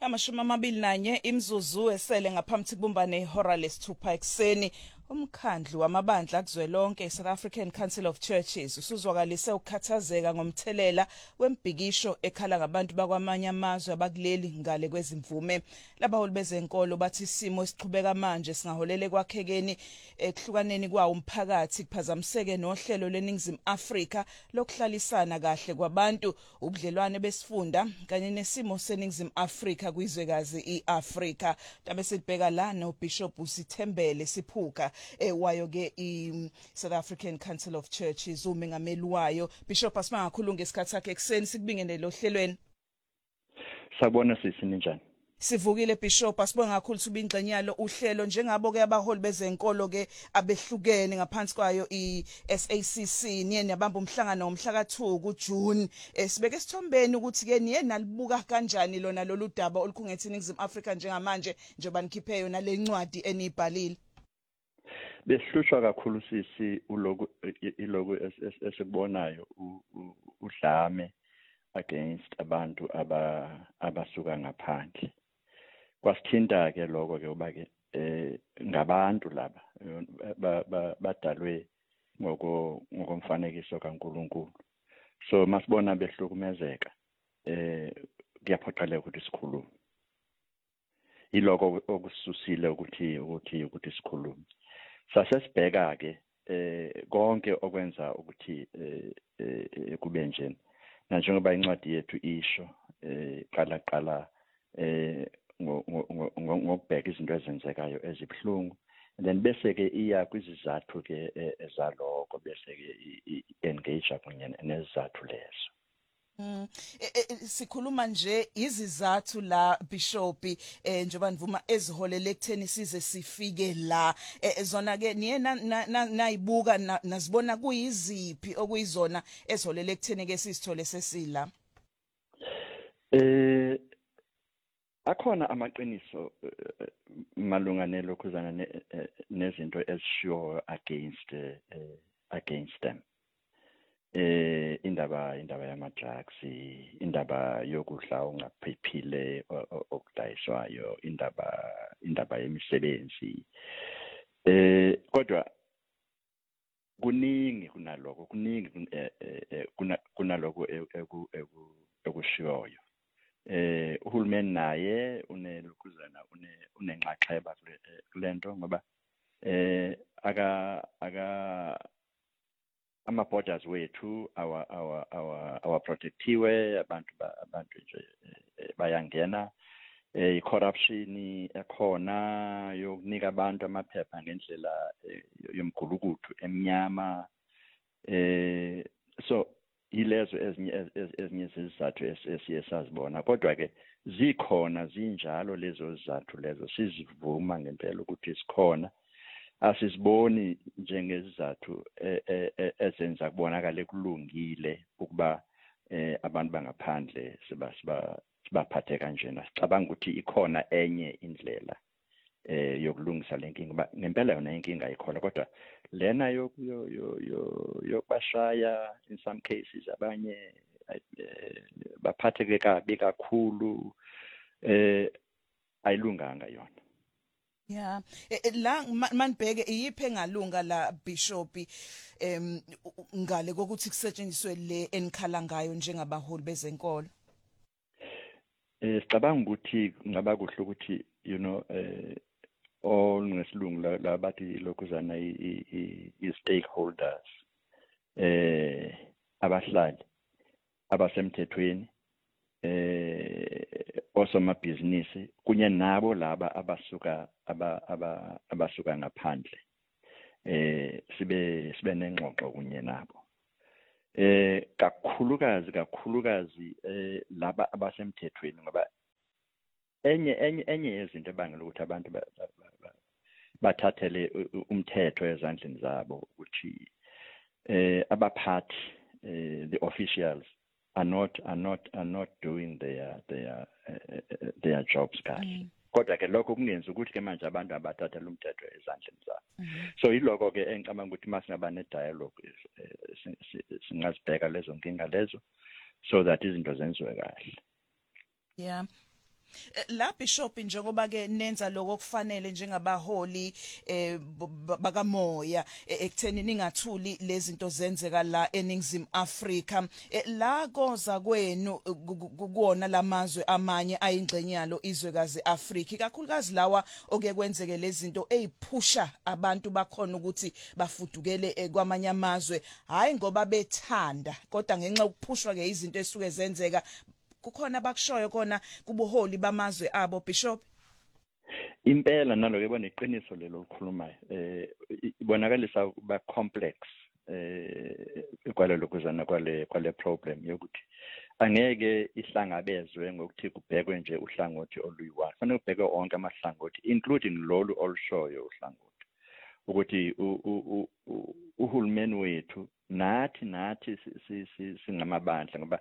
21 imzuzu esele ngaphambi kubumbane ihora lesithupha ekseni. Umkhandlu wamabandla akuzwelonke South African Council of Churches usuzwakalise ukukhathazeka ngomthelela wembhikisho ekhala ngabantu bakwamanye amazwe abakuleli ngale kwezimvume. Labaholi bezenkolo bathi isimo esiqhubeka manje singaholele kwakhekeni ekuhlukaneni kwawo umphakathi kuphazamiseke nohlelo leNingizimu Afrika lokuhlalisana kahle kwabantu, ubudlelwane besifunda kanye nesimo seNingizimu Afrika kwizwekazi iAfrika. Tabe sibheka la no Bishop Sithembele Siphuka wayo ke South African Council of Churches umengameli wayo. Bishop asima ngakhulu ngesikhathi sakhe ekseni sikubingelele ohlelweni. Sabona sisini njani? Sivukile Bishop, asibonga kakhulu subingxenyalo uhlelo njengabo ke abaholi bezenkolo ke abehlukene ngaphansi kwayo iSACC niye nabamba umhlangano ngomhla ka2 kuJune. Sibeke sithombeni ukuthi ke niye nalibuka kanjani lona lolu daba olukhungethe iNingizimu Afrika njengamanje njengoba nikhiphe yona lencwadi enibhalile. Besihlushwa kakhulu sisi iloku esikubonayo udlame against abantu abasuka ngaphandle. Kwasithinta ke lokho ke uba ke ngabantu laba badalwe ngokomfanekiso kaNkuluNkulu. So masibona behlukumezeka kuyaphoqeleka ukuthi sikhulume. Iloko okususile ukuthi sikhulume. Sasesibheka ke konke okwenza ukuthi kube nje na njengoba incwadi yethu isho qala ngokubheka izinto ezenzekayo ezibhlungu, then bese ke iya kwizizathu ke ezaloko bese ke engage kunye nezizathu lezo. Sikhuluma nje izizathu la Bishop njengoba nivuma eziholele ekutheni size sifike la zona ke niye nayibuka nazibona kuyiziphi okuyizona eziholele ekutheni ke sisithole sesila. Akhona amaqiniso malunga nelokhuzana nezinto ezishiwo against them. Indaba yama-drugs, indaba yokudla ongaphephile okudayiswayo, indaba yemisebenzi. Kodwa kuningi kunaloko ekushiwoyo. Uhulumeni naye unelokhuzana unenxaxheba kulento ngoba ama-borders wethu our protectiwe, abantu nje bayangena, i-corruption ekhona yokunika abantu amaphepha ngendlela yomgulukuthu emnyama. So yilezo ezinye zizathu esiye sazibona, kodwa ke zikhona zinjalo lezo zizathu lezo sizivuma ngempela ukuthi sikhona. Asiziboni njengezizathu ezenza kubonakala kulungile ukuba abantu bangaphandle sibaphathe kanjena. Sicabanga ukuthi ikhona enye indlela yokulungisa lenkinga ba ngempela yona inkinga ikhona, kodwa lena yokubashaya in some cases abanye baphatheke kabi kakhulu ayilunganga yona. Yeah, la manibheke iyiphe engalunga la Bishop ngale kokuthi kusetshenziswe le enikhala ngayo njengabaholi bezenkolo. Sicabanga ukuthi ngaba kuhle ukuthi all ngesilungu labathi lokhuzana i-stakeholders abahlali abasemthethweni osomabhizinisi kunye nabo laba abasuka ngaphandle sibe nengxoxo kunye nabo kakhulukazi laba abasemthethweni ngoba enye yezinto ebangela ukuthi abantu bathathele umthetho ezandleni zabo ukuthi abaphathi the officials are not doing their jobs kahle. Kodwa ke lokho kungenza ukuthi ke manje abantu abathathela umthetho ezandleni zabo. So iloko ke engicabanga ukuthi masingaba ne dialogue singazibheka lezo nkinga lezo so that izinto zenziwe kahle. Yeah. La Bishop njengoba ke nenza lokho kufanele njengabaholi bakamoya ekutheni ningathuli lezi zinto zenzeka la eNingizimu Afrika la koza kwenu kuona lamazwe amanye ayingxenye yalo izwekazi Afrika kakhulukazi lawa oke kwenzeke lezi zinto eziphusha abantu bakhona ukuthi bafudukele kwamanye amazwe hayi ngoba bethanda kodwa ngenxa ukuphushwa ke izinto esuke zenzeka kukhona bakushoyo kona kubuholi bamazwe abo Bishop impela naloke bona iqiniso lelo likhulumayo ibonakalisa ba complex kwalelo kuzana kwale problem yokuthi angeke ihlangabezwe ngokuthi kubhekwe nje uhlangothi oluyi-one fanele kubhekwe onke amahlangothi including lolu olushoyo uhlangothi ukuthi uhulumeni wethu nathi singamabandla ngoba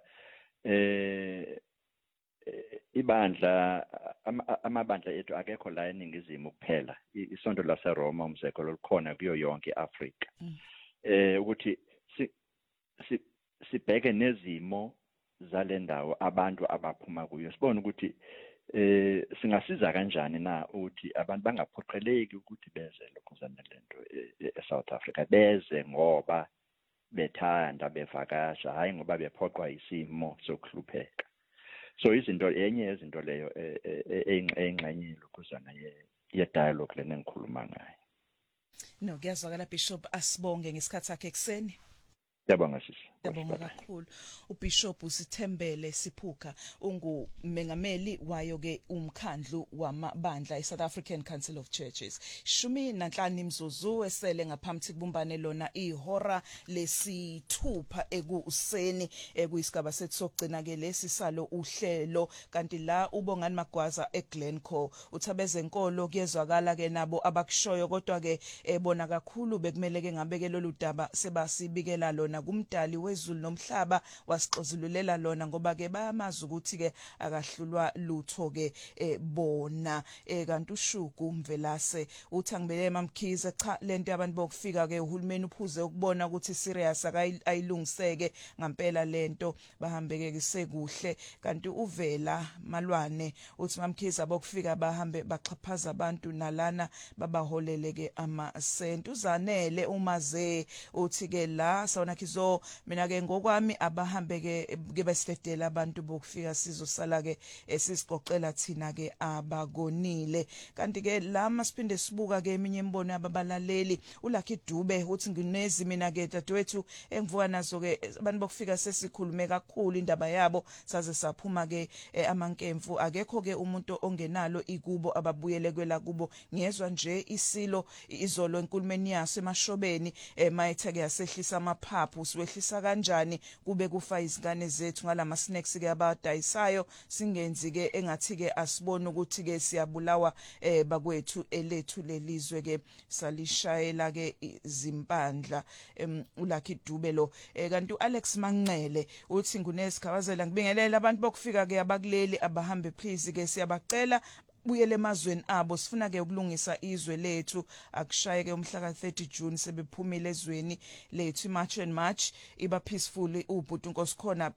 ibandla amabandla ethu akekho la eNingizimu kuphela isonto laseRoma umzekelo likhona kuyo yonke iAfrika ukuthi sibheke nezimo zalendawo abantu abaphuma kuyo sibone ukuthi singasiza kanjani na ukuthi abantu bangaphoqeleki ukuthi beze lokhuzana lento eSouth Africa beze ngoba bethanda bevakasha hayi ngoba bephoqwa isimo sokuhlupheka so izinto enye yezinto leyo engxenye lokhuzana ye dialogue lena engikhuluma ngayo no kuyazwakala Bishop asibonge ngesikhathi sakhe ekseni Yabonga sisi. Yabonga kakhulu. uBishop Sithembele Siphuka ungumengameli wayo ke umkhandlu wamabandla eSouth African Council of Churches. 15 imzuzu esele ngaphambi kubumbane lona ihora lesithupha ekuseni kuyisigaba sethu sokugcina ke lesi salo uhlelo kanti la uBongani Magwaza eGlencoe uthabeze enkolo kuyezwakala ke nabo abakushoyo kodwa ke bona kakhulu bekumele ke ngabeke lolu daba sebasibikela lona kumdali wezulu nomhlaba wasixozululela lona ngoba ke bayamazi ukuthi ke akahlulwa lutho ke bona kanti uShugu Mvelase uthi angibele mamkhize cha lento abantu bokufika ke uhulumeni uphuze ukubona ukuthi serious ayilungiseke ngempela lento bahambeke sekuhle kanti uvela Malwane uthi mamkhize abokufika bahambe baxhaphaza abantu nalana babaholele ke amasenti uzanele umaze uthi ke la sawona kizo mina ke ngokwami abahambe ke besifedela abantu bokufika sizosala ke esisiqoqela thina ke abagonile kanti ke lama siphinde sibuka ke eminye imbono yababalaleli uLucky Dube uthi nginezi mina ke dadewethu engivuka nazo ke abantu bokufika sesikhulume kakhulu indaba yabo saze saphuma ke amankemfu akekho ke umuntu ongenalo ikubo ababuyele kwela kubo ngiyezwa nje isilo izolo enkulumeni yaso emashobeni mayithe ke yasehlisa amaphaphu siwehlisa kanjani kube kufa izingane zethu ngalama snacks ke abadayisayo singenzi ke engathi ke asibone ukuthi ke siyabulawa bakwethu elethu lelizwe ke salishayela ke izimpandla uLucky Dube lo kanti uAlex Manqele uthi ngunesikhabazela ngibingelela abantu bokufika ke abakuleli abahambe please ke siyabacela buyele emazweni abo sifuna ke ukulungisa izwe lethu akushaye ke umhla ka30 June sebephumile ezweni lethu March and March iba peaceful ubhuti Nkosikhona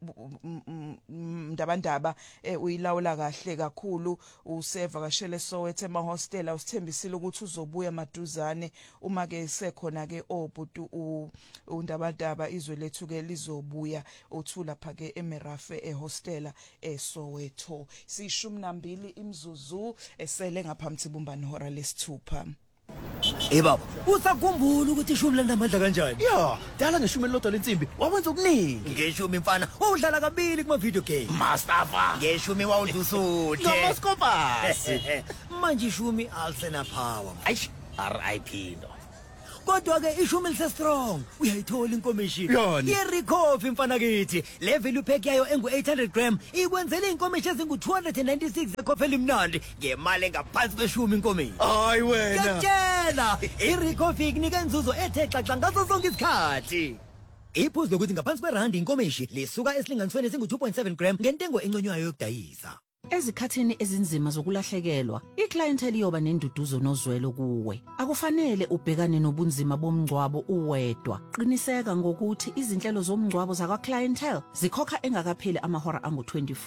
ndabandaba uyilawula kahle kakhulu useva kashele Soweto ema hostel usithembisile ukuthi uzobuya maduzane uma ke sekhona ke obhuti undabandaba izwe lethu ke lizobuya uthula pha ke eMerafe ehostela eSoweto sishumi 2 imzuzu esele ngaphambi bumbani hora lesithupha baba usakhumbula ukuthi ishumi lenamandla kanjani ya dala ngeshumi lodwa lensimbi wawenza okuningi ngeshumi mfana wawudlala kabili kuma video game Mustafa ngeshumi wawudusuthe noMaskopas manje ishumi alsena power ayish RIP ndo kodwa ke ishumi lise strong uyayithola inkomishini yerecoffee mfana kithi le value pack yayo engu 800 gram ikwenzela inkomishi ezingu 296 ecoffee elimnandi ngemali engaphansi kweshumi inkomishi hayi wena ngiyatshela irecoffee inika inzuzo ethe xaxa ngaso sonke isikhathi iphuzu lokuthi ngaphansi kwerandi inkomishi lisuka esilinganisweni esingu 2.7 gram ngentengo enconywayo yokudayisa Ezikhathini ezinzima zokulahlekelwa, iclientele iyoba nenduduzo nozwelo kuwe. Akufanele ubhekane nobunzima bomngcwabo uwedwa. Qiniseka ngokuthi izinhlelo zomngcwabo zakwa clientele zikhokha engakapheli amahora angu 24.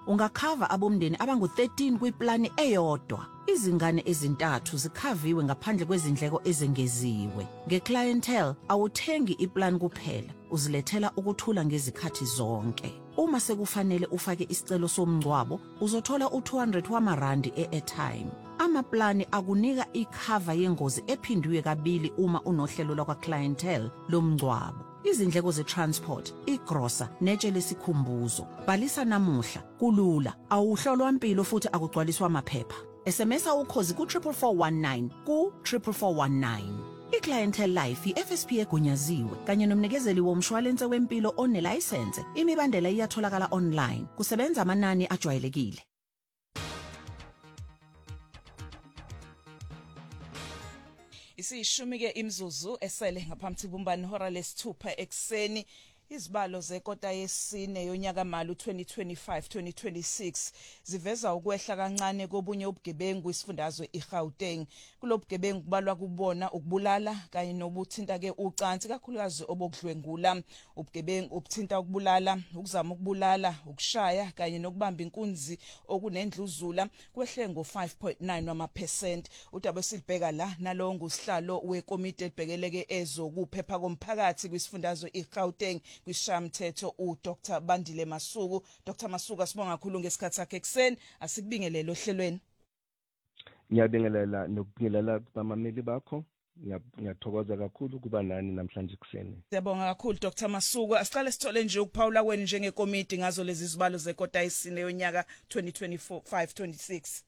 ungakhava abomndeni abangu-13 kwiplani eyodwa. Izingane ezintathu zikhaviwe ngaphandle kwezindleko ezengeziwe. Ngeclientele awuthengi iplan kuphela, uzilethela ukuthula ngezikhathi zonke. Uma sekufanele ufake isicelo somngcwabo, uzothola u200 wamarandi e-airtime. Amaplani akunika ikhava yengozi ephindiwe kabili uma unohlelo lwakwa-clientele lomngcwabo. Izindleko ze-transport, igrosa, netshe lesikhumbuzo. Bhalisa namuhla, kulula, awuhlolwa mpilo futhi akugcwaliswa amaphepha. SMS ukhozi ku-44419 ku-44419. I-Clientele Life i-FSP egunyaziwe kanye nomnikezeli womshwalense wempilo onelayisense. Imibandela iyatholakala online. Kusebenza amanani ajwayelekile. Isishumi ke imzuzu esele ngaphambi kubumbani hora lesithupha ekseni. Izibalo zekota yesine yonyaka mali u2025-2026 ziveza ukwehla kancane kobunye ubugebengu isifundazwe iGauteng. Kulobugebengu kubalwa kubona ukubulala kanye nobuthinta ke ucansi kakhulukazi obokudlwengula. Ubugebengu ubuthinta ukubulala, ukuzama ukubulala, ukushaya kanye nokubamba inkunzi okunendluzula kwehle ngo5.9%. Udaba silibheka la nalo ngusihlalo wekomiti ebhekeleke ezokuphepha komphakathi kwisifundazwe iGauteng kwishamthetho uDr Bandile Masuku. Dr Masuku asibonga kakhulu ngesikhathi sakhe ekseni, asikubingelele ohlelweni. Ngiyabingelela nokubingelela abamameli bakho. Ngiyathokoza kakhulu kuba nani namhlanje ekseni. Siyabonga kakhulu Dr Masuku. Asiqale sithole nje ukuphawula kwenu njengekomiti ngazo lezi zibalo zekota yesine yonyaka 2025-26.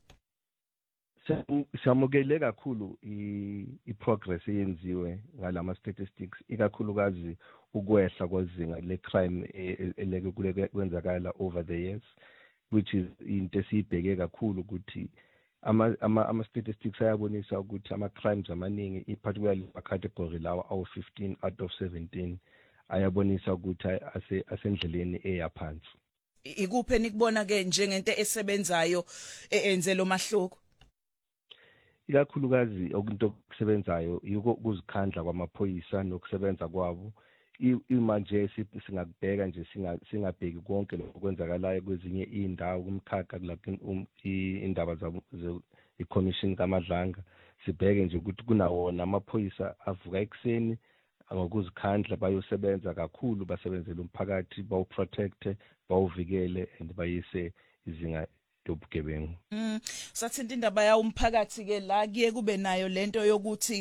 Siyamukele kakhulu i-progress eyenziwe ngalama statistics, ikakhulukazi ukwehla kwezinga le-crime eleke kwenzakala over the years, which is into esiyibheke kakhulu ukuthi ama-statistics ayabonisa ukuthi ama-crimes amaningi, particularly ama-category lawa awu-15 out of 17 ayabonisa ukuthi asendleleni eyaphansi. Ikuphi enikubona ke njengento esebenzayo enze lo mahluko? Ikakhulukazi okunto okusebenzayo yiko ukuzikhandla kwamaphoyisa nokusebenza kwabo. Imanje singakubheka nje singabheki konke lokwenzakalayo kwezinye indawo kumkhakha indaba zabo i-commission kaMadlanga, sibheke nje ukuthi kunawona amaphoyisa avuka ekseni ngokuzikhandla bayosebenza kakhulu, basebenzele umphakathi, bawuprotecte, bawuvikele and bayise izinga lobugebengu. Sathinta indaba yawo umphakathi ke la kuye kube nayo lento yokuthi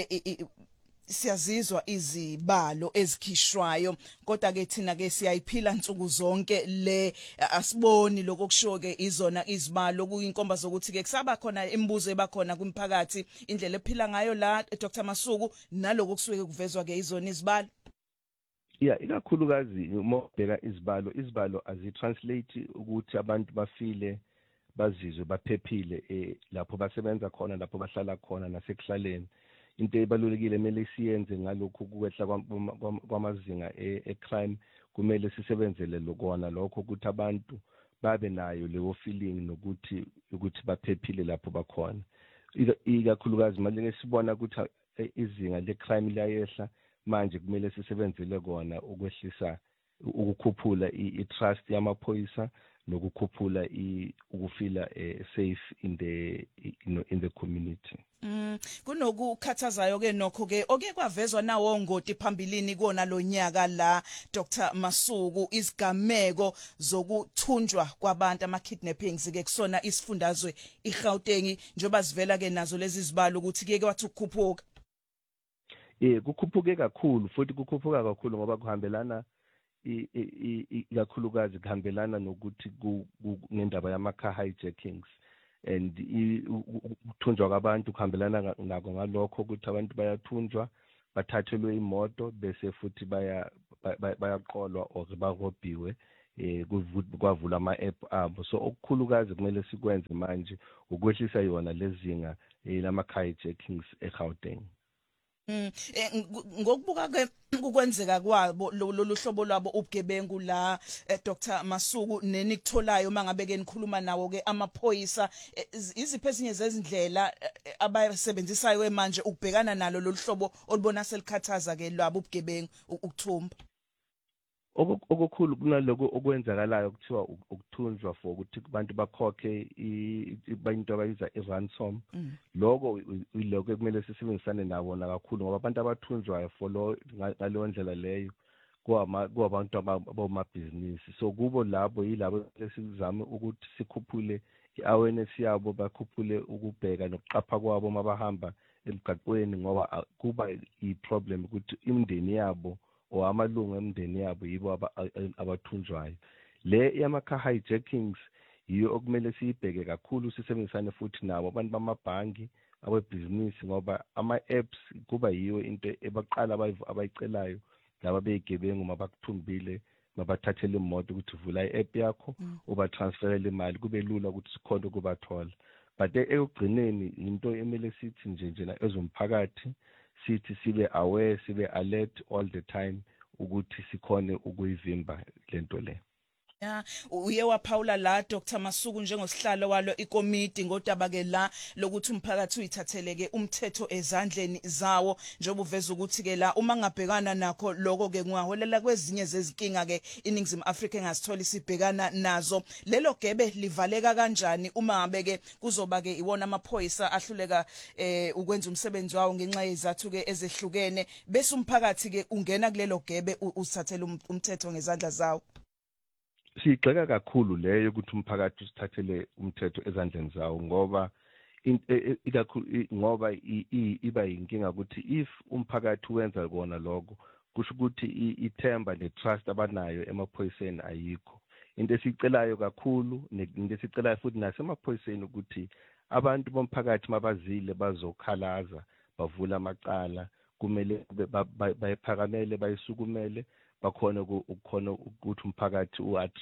siyazizwa izibalo ezikhishwayo, kodwa ke thina ke siyayiphila nsuku zonke le asiboni lokusho ke izona izibalo kuyinkomba zokuthi ke kusaba khona imibuzo ebakhona kumphakathi indlela ephila ngayo la Dr Masuku naloko kusuke kuvezwa ke izona izibalo. Yeah, ikakhulukazi uma ubheka izibalo azitranslate ukuthi abantu bafile bazizwe baphephile lapho basebenza khona, lapho bahlala khona nasekuhlaleni. Into ebalulekile kumele siyenze ngalokho kuwehla kwamazinga e-crime, kumele sisebenzele lokona lokho ukuthi abantu babe nayo leyo feeling nokuthi baphephile lapho bakhona. Ikakhulukazi manje sibona ukuthi izinga le-crime liyehla, manje kumele sisebenzele kona ukwehlisa ukukhuphula i-trust yamaphoyisa nokukhuphula ukufila safe in the community. Kunokukhathazayo ke nokho ke oke kwavezwa nawo ngoti phambilini kona lonyaka la Dr Masuku, isigameko zokuthunjwa kwabantu ama-kidnappings ke kusona isifundazwe iGauteng njoba sivela ke nazo lezi zibalo ukuthi ke wathi ukukhuphuka. Kukhuphuke kakhulu futhi kukhuphuka kakhulu ngoba kuhambelana ikakhulukazi kuhambelana nokuthi ngendaba yama-car hijackings and ukuthunjwa kwabantu kuhambelana nako ngalokho ukuthi abantu bayathunjwa, bathathelwe imoto bese futhi bayaqolwa or barobhiwe kwavula ama-app abo. So okukhulukazi kumele sikwenze manje ukwehlisa yona lezinga lama-car hijackings eGauteng. Ngokubuka ke ukwenzeka kwabo lolu hlobo lwabo ubugebengu la Dr Masuku nenikutholayo mangabe ke nikhuluma nawo ke amaphoyisa, iziphi ezinye zezindlela abasebenzisayo manje ukubhekana nalo lolu hlobo olubona selikhathaza ke lwabo ubugebengu ukuthumba? okukhulu kunaloko okwenzakalayo kuthiwa ukuthunjwa for ukuthi abantu bakhokhe into abayiza i-ransom lokho iloko ekumele sisebenzisane nabo kakhulu ngoba abantu abathunjwayo for ngaleyo ndlela leyo kuwabantu abomabhizinisi so kubo labo yilabo lesizame ukuthi sikhuphule i-awareness yabo bakhuphule ukubheka nokuqapha kwabo mabahamba emgaqweni ngoba kuba i-problem ukuthi imindeni yabo o amalungu emndeni yabo yibo abathunjwayo le yama-car hijackings yiyo okumele siyibheke kakhulu sisebenzisane futhi nabo abantu bamabhangi abebhizinisi ngoba ama-apps kuba yiyo into ebaqala abayicelayo laba beyigebengu mabakuthumbile mabathathele imoto ukuthi vula i-app yakho ubatransferele imali kube lula ukuthi sikhona ukubathola but ekugcineni into emele sithi njena ezomphakathi sithi sibe aware sibe alert all the time ukuthi sikhone ukuyivimba lento le. Ya uye waphawula la Dr Masuku njengosihlalo walo ikomiti ngodaba ke la lokuthi umphakathi uyithatheleke umthetho ezandleni zawo njengoba uveza ukuthi ke la uma ngabhekana nakho lokho ke kungaholela kwezinye zezinkinga ke iNingizimu Afrika engasithola isibhekana nazo lelo gebe livaleka kanjani uma ngabe ke kuzoba ke iwona amaphoyisa ahluleka ukwenza umsebenzi wawo ngenxa yezathu ke ezehlukene bese umphakathi ke ungena kulelo gebe usithathele umthetho ngezandla zawo. Sigxeka kakhulu leyo ukuthi umphakathi usithathele umthetho ezandleni zawo ngoba ngoba iba yinkinga ukuthi if umphakathi wenza kona lokho kusho ukuthi ithemba netrust abanayo emaphoyiseni ayikho into esicelayo kakhulu into esicelayo futhi nasemaphoyiseni ukuthi abantu bomphakathi mabazile bazokhalaza bavula amacala kumele bayiphakamele bayisukumele bakhona ukuthi umphakathi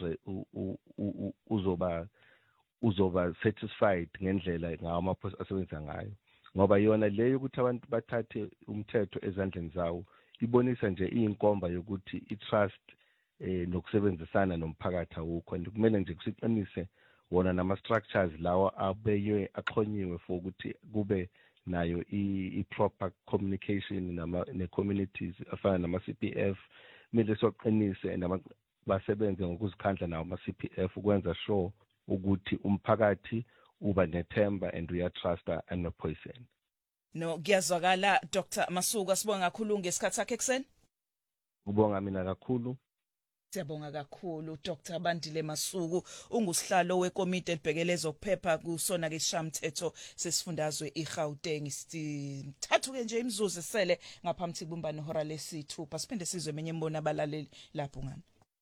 uzoba satisfied ngendlela ngawo amaphoyisa asebenza ngayo ngoba yona leyo ukuthi abantu bathathe umthetho ezandleni zawo ibonisa nje iyinkomba yokuthi itrust nokusebenzisana nomphakathi awukho kumele nje kusiqinise wona nama structures lawo abeywe axhonyiwe for ukuthi kube nayo i-proper communication ne-communities afana nama-CPF kumele soqinise basebenze ngokuzikhandla nawo ama-CPF ukwenza sure ukuthi umphakathi uba nethemba and uyatrusta amaphoyiseni. No kuyazwakala Dr Masuku asibonga kakhulu ngesikhathi sakhe ekseni. Ubonga mina kakhulu. Siyabonga kakhulu Dr Bandile Masuku ungusihlalo wekomiti elibhekele ezokuphepha kusona ke ishamthetho sesifundazwe iGauteng sithathu ke nje imizuzu esele ngaphambi kubumbana ihora lesi-6 siphinde sizwe eminye imbono abalaleli lapho ngani.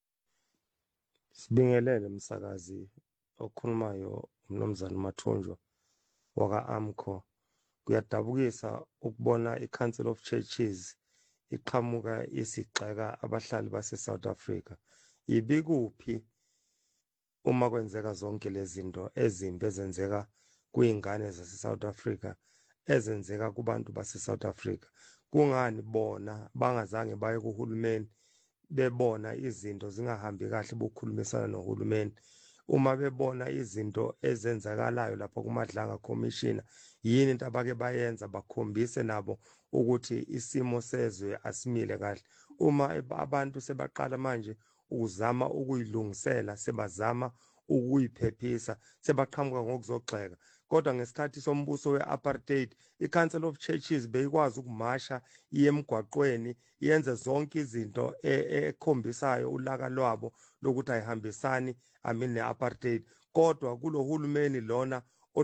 Sibingelele umsakazi okhulumayo umnomzana Mathunjwa waka AMCO kuyadabukisa ukubona iCouncil of Churches iqhamuka isigxeka abahlali base South Africa ibikuphi uma kwenzeka zonke lezi zinto ezimbi ezenzeka kuyingane zase South Africa ezenzeka kubantu base South Africa kungani bona bangazange baye kuhulumeni bebona izinto zingahambi kahle bokukhulumisana nohulumeni uma bebona izinto ezenzakalayo lapha kuMadlanga Commissioner yini into abake bayenza bakhombise nabo ukuthi isimo sezwe asimile kahle uma abantu sebaqala manje ukuzama ukuyilungisela sebazama ukuyiphephisa sebaqhamuka ngokuzogxeka kodwa ngesikhathi sombuso weapartheid iCouncil of Churches beyikwazi ukumasha emgwaqweni yenze zonke izinto ekhombisayo ulaka lwabo lokuthi ayihambisani neapartheid kodwa kulohulumeni lona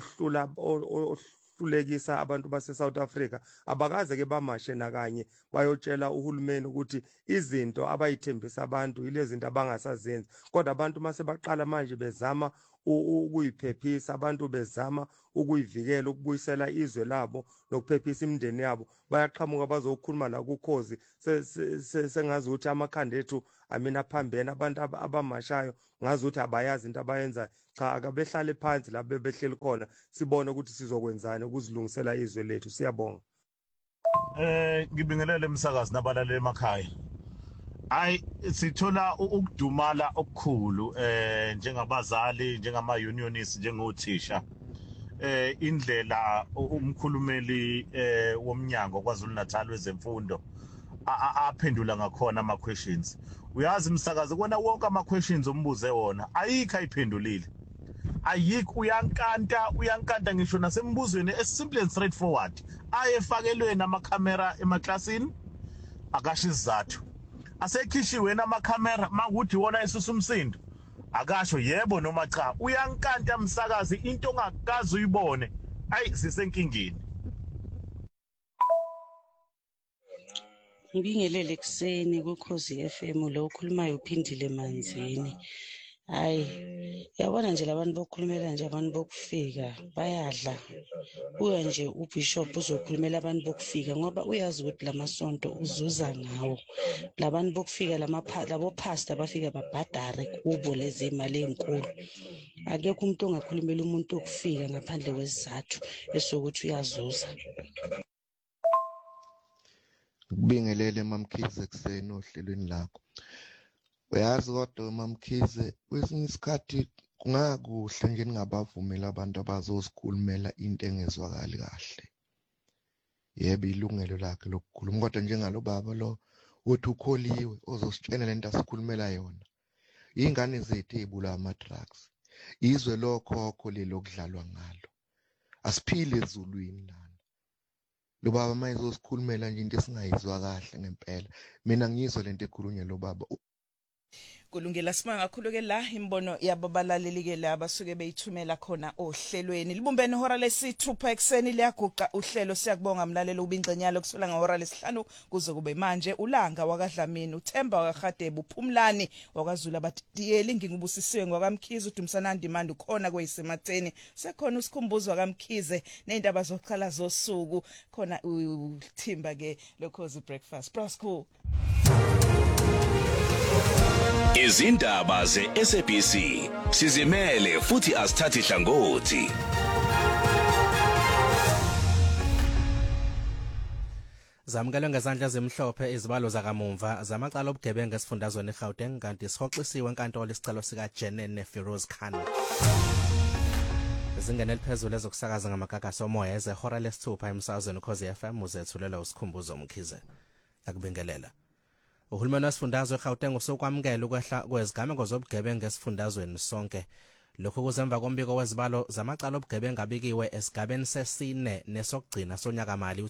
ohlulekisa abantu base South Africa abakaze ke bamashe nakanye bayotshela uhulumeni ukuthi izinto abayithembisa abantu ilezi zinto abangasazenzi kodwa abantu mase baqala manje bezama ukuyiphephisa abantu bezama ukuyivikela ukubuyisela izwe labo nokuphephisa imindeni yabo bayaqhamuka bazokhuluma la kuKhozi sengazi ukuthi amakhanda ethu aphambene abantu abamashayo ngazi ukuthi abayazi into abayenza cha akabehlale phansi la bebehleli khona sibone ukuthi sizokwenzani ukuzilungisela izwe lethu siyabonga. Ngibingelele umsakazi nabalaleli emakhaya. Sithola ukudumala okukhulu njengabazali njengama-unionists njengothisha indlela umkhulumeli womnyango kwaZulu Natal wezemfundo aphendula ngakhona ama-questions uyazi msakazi kona wonke ama questions ombuze wona ayikho ayiphendulile ayikho uyankanta ngisho nasembuzweni simple and straightforward ayefakelweni amakhamera emaklasini akasho isizathu asekhishiwe namakhamera makuthi wona esusa umsindo akasho yebo noma cha uyankanta msakazi into ongakazi uyibone ayi sisenkingeni. Ngibingelele kuseni kuKhosi FM lo ukhulumayo uphindile manzini. Hayi yabona nje labantu bokukhulumela nje abantu bokufika bayadla. Uya nje uBishop uzokhulumela abantu bokufika ngoba uyazi ukuthi lamasonto uzuza ngawo. Labantu bokufika labo pastor bafika babhadare kubo lezi imali ezinkulu. Akekho umuntu ongakhulumela umuntu okufika ngaphandle kwesizathu esokuthi uyazuza. Ngibingelele Mamkhize kuseni ohlelweni lakho. Uyazi kodwa Mamkhize kwesinye isikhathi kungakuhle nje ningabavumela abantu abazosikhulumela into engezwakali kahle. Yebo ilungelo lakhe lokukhuluma kodwa njengalo baba lo uthi ukholiwe ozositshela lento asikhulumela yona. Ingane zethu ezibula ama drugs. Izwe lokhokho lelokudlalwa ngalo. Asiphile ezulwini lana. Lo baba mayezosikhulumela nje into esingayizwa kahle ngempela. Mina ngizwe lento ekhulunywa lo baba. Kulungela simanga kakhulu-ke la imbono yababalaleli-ke la basuke beyithumela khona ohlelweni libumbene ihora lesi-6 ekuseni liyaguqa uhlelo. Siyakubonga mlalelo ubingcenyalo kusula ngehora lesi-5 kuze kube manje uLanga wakwaDlamini, uThemba wakwaGadebe, uPhumlani wakwaZulu abatiyeli, ngingubusisiwe ngwakamkhize, uDumsanandi Mandi khona kweyisematheni, sekhona usikhumbuzo wakamkhize nezindaba zokuqala zosuku khona uThimba-ke lokhozi breakfast Prosco. Izindaba ze-SABC sizimele futhi asithathi hlangothi. Zamukele ngezandla ezimhlophe izibalo zakamumva zamacala obugebengu esifundazweni eGauteng kanti sihoxisiwe enkantolo isicelo sika Jenene Feroz Khan. Izingane eliphezulu ezokusakaza ngamagagasi omoya ezehora lesi-6 emsakazweni ukhozi FM uzethulelwa usikhumbuzo Mkhize. Akubingelela. Uhulumeni wesifundazwe eGauteng usokwamukela ukwehla kwezigameko zobugebengu esifundazweni sonke. Lokhu kuzemva kombiko wezibalo zamacala obugebengu abikiwe esigabeni sesine nesokugcina sonyaka mali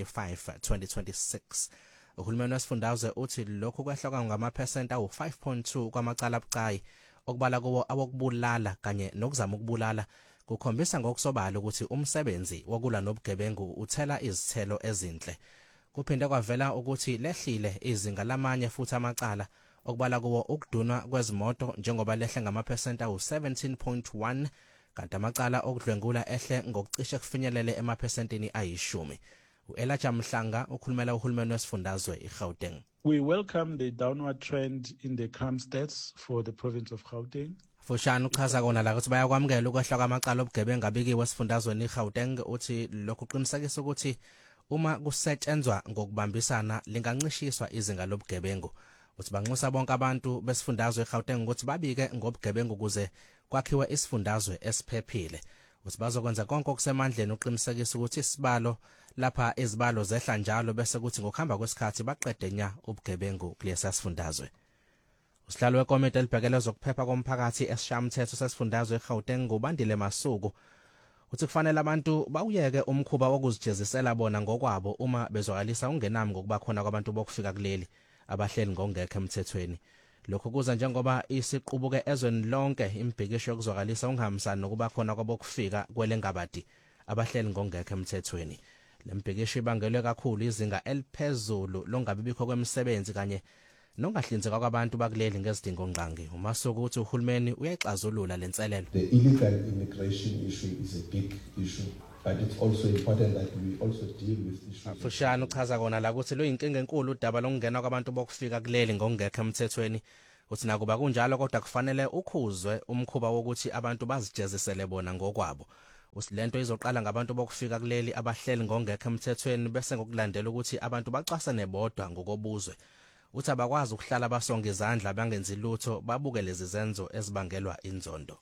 u-2025-2026. Uhulumeni wesifundazwe uthi lokhu kwehla ngamaphesenti awu-5.2 kwamacala abucayi okubala kuwo awokubulala kanye nokuzama ukubulala kukhombisa ngokusobala ukuthi umsebenzi wokulwa nobugebengu uthela izithelo ezinhle. Kuphinde kwavela ukuthi lehlile izinga lamanye futhi amacala okubala kuwo ukudunwa kwezimoto njengoba lehle ngamaphesenti awu-17.1 kanti amacala okudlwengula ehle ngokucishe kufinyelele emaphesentini ayi-10. uElaja Mhlanga ukhulumela uhulumeni wesifundazwe eGauteng. We welcome the downward trend in the crime stats for the province of Gauteng. Fushane uchaza kona la ukuthi bayakwamukela ukwehla kwamacala obugebengu abikiwe esifundazweni eGauteng uthi lokhu kuqinisekisa ukuthi uma kusetshenzwa ngokubambisana lingancishiswa izinga lobugebengu. Uthi banxusa bonke abantu besifundazwe eGauteng ukuthi babike ngobugebengu ukuze kwakhiwe isifundazwe esiphephile. Uthi bazokwenza konke okusemandleni uqinisekisa ukuthi isibalo lapha izibalo zehla njalo bese kuthi ngokuhamba kwesikhathi baqede nya ubugebengu kulesa sifundazwe. Usihlalo wekomiti elibhekele zokuphepha komphakathi esishamthetho sesifundazwe eGauteng ngubandile Masuku uthi kufanele abantu bawuyeke umkhuba wokuzijezisela bona ngokwabo uma bezwakalisa ungenami ngokuba khona kwabantu bokufika kuleli abahleli ngongekho emthethweni. Lokho kuza njengoba isiqubuke ezweni lonke imbhikisho yokuzwakalisa ungahambisani nokuba khona kwabokufika kwelengabadi abahleli ngongekho emthethweni. Lembhikisho ibangelwe kakhulu izinga eliphezulu longabibikho kwemisebenzi kanye nongahlinzeka kwabantu bakuleli ngezidingo ngqangi. Umasuku uthi uhulumeni uyayixazulula lenselelo. The illegal immigration issue is a big issue, but it's also important that we also deal with issues. Fushane uchaza kona la ukuthi lo inkinga enkulu udaba lokungena kwabantu bokufika kuleli ngongekho emthethweni. Uthi nakuba kunjalo kodwa kufanele ukhuzwe umkhuba wokuthi abantu bazijezisele bona ngokwabo. Usilento izoqala ngabantu bokufika kuleli abahleli ngongekho emthethweni bese ngokulandela ukuthi abantu bacasane bodwa ngokobuzwe. Uthi abakwazi ukuhlala basonga izandla bangenzi lutho babuke lezi zenzo ezibangelwa inzondo.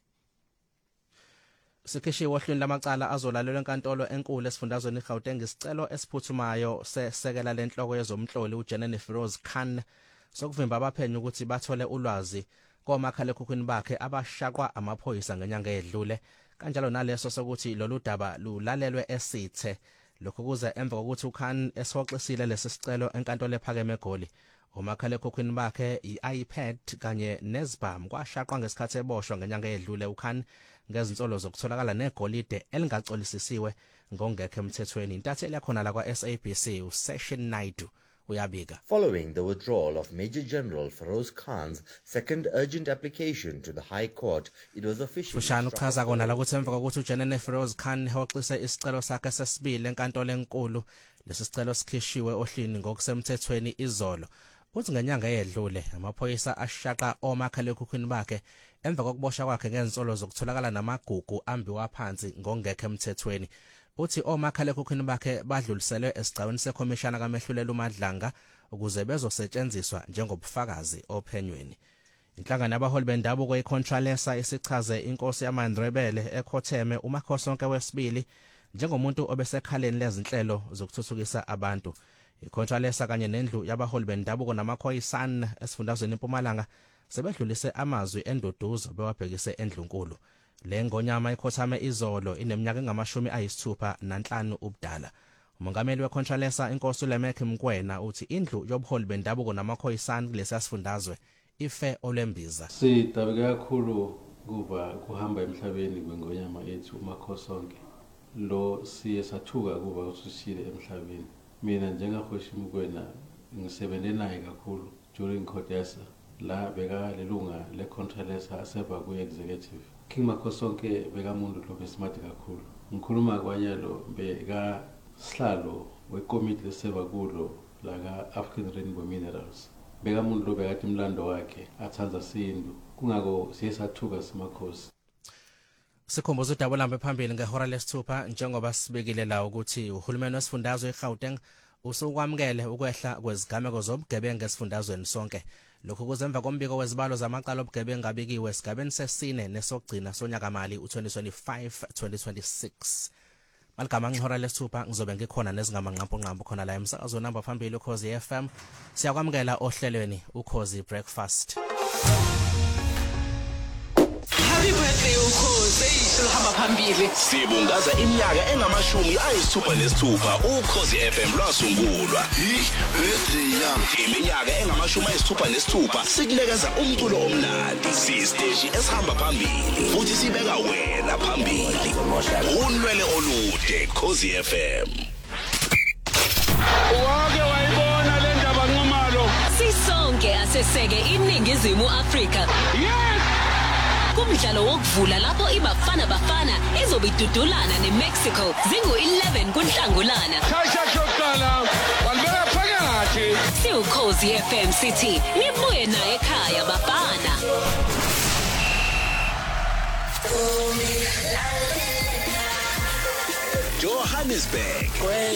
Sikhishiwe ohlwini lamacala azolalelwa enkantolo enkulu esifundazweni eGauteng isicelo esiphuthumayo sesekela lenhloko yezomhloli uJenene Feroz Khan sokuvimba abaphenyi ukuthi bathole ulwazi komakhalekhukhwini bakhe abashaqwa amaphoyisa ngenyanga edlule kanjalo naleso sokuthi lolu daba lulalelwe esithe lokho kuza emva kokuthi uKhan esihoxisile lesicelo enkantolo ephakeme eGoli umakhalekhukhwini bakhe iiPad kanye nezibhamu kwashaqwa ngesikhathi eboshwa ngenyanga edlule uKhan ngezinsolo zokutholakala negolide elingacolisisiwe ngongekho emthethweni intatheli yakhona la kwa SABC uSession Naidu uyabika. Following the withdrawal of Major General Feroz Khan's second urgent application to the High Court, it was officially Fushane uchaza kona la ukuthi emva kokuthi uJeneral Feroz Khan hoxise isicelo sakhe sesibili enkantolo enkulu lesicelo sikhishiwe ohlini ngokusemthethweni izolo uthi ngenyanga eyedlule amaphoyisa ashaqa omakhalekhukhwini bakhe emva kokuboshwa kwakhe ngensolo zokutholakala namagugu ambiwa phansi ngongekho emthethweni uthi omakhalekhukhwini bakhe badluliselwe esigcaweni sekhomishana kaMehlulela uMadlanga ukuze bezosetshenziswa njengobufakazi ophenyweni inhlangano yabaholi bendabuko iContralesa isichaze inkosi yamaNdrebele ekhotheme uMakhosonke wesibili njengomuntu obesekhaleni lezinhlelo zokuthuthukisa abantu iContralesa kanye nendlu yabaholi bendabuko namakhoyisana esifundazweni eMpumalanga sebedlulise amazwi enduduzo bewabhekise endlunkulu lengonyama ikhothame izolo ineminyaka engama-65 ubudala umongameli weContralesa inkosi uLemek Mkwena uthi indlu yobuholi bendabuko namakhoyisana kulesasifundazwe ife olembiza sidabeke kakhulu kuba kuhamba emhlabeni kwengonyama ethu uMakhosonke lo siye sathuka kuba ususile emhlabeni mina njengahoshi Mkwena ngisebenze naye kakhulu during Kodesa la beka lelunga leContralesa aseba ku-executive King Makhosonke beka muntu lo besimart kakhulu ngikhuluma kwanyalo beka sihlalo wekomiti leseba kulo la ka African Rainbow Minerals beka muntu lo beka imlando wakhe athanza sindu kungako siyesathuka simakhosi sikhumbuza udaba lambe phambili ngehora lesithupha njengoba sibekile la ukuthi uhulumeni wesifundazwe eGauteng usukwamukele ukwehla kwezigameko zobugebengu esifundazweni sonke lokho kuzemva kombiko wezibalo zamaqala obugebengu abikiwe esigabeni sesine nesokugcina sonyaka mali u2025-2026 maligama ngihora lesithupha ngizobe ngikhona nezingamanqampo khona la emsakazo namba phambili uKhozi FM siyakwamukela ohlelweni uKhozi Breakfast. Happy birthday uKhozi uhamba phambili sibungaza iminyaka engama-66 uKhozi FM lwasungulwa birthday yami iminyaka engama-66 sikulekeza umculo omnandi sisiteji esihamba phambili futhi sibeka wena phambili unwele olude Khozi FM wake wayibona le ndaba nqomalo sisonke aseseke iningizimu Afrika yes kumdlalo wokuvula lapho iBafana Bafana izobidudulana neMexico zingu-11 kuNhlangulana shasha shoqala walibeka phakathi siuKhozi FM City nibuye naye ekhaya Bafana Johannesburg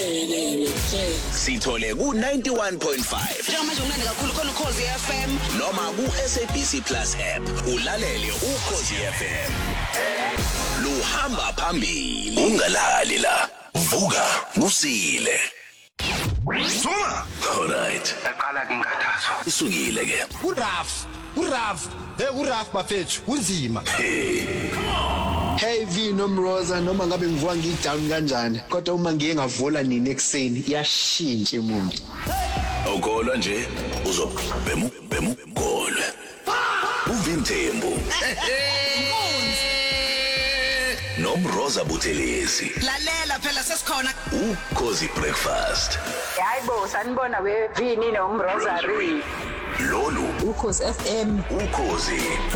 sithole ku91.5 njengamanje umnandi kakhulu khona uKhozi FM noma ku-SABC Plus app ulalele uKhozi FM luhamba phambili ungalali la vuka kusile Soma alright aqala kingathazo isukile ke uraf uraf bafethu kunzima Hey V nomroza noma ngabe ngivuka ngidown kanjani kodwa uma ngiye ngavula nini ekseni yashintsha umuntu Ogolwa nje uzobhemu golwe Uvimthembu Nomroza Buthelezi lalela phela sesikhona uKhozi Breakfast Hayibo sanibona we Vini nomroza Ri Lolu uKhozi FM uKhozi